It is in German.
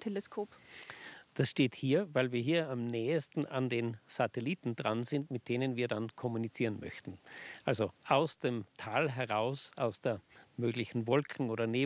Teleskop? Das steht hier, weil wir hier am nähesten an den Satelliten dran sind, mit denen wir dann kommunizieren möchten. Also aus dem Tal heraus, aus der möglichen Wolken- oder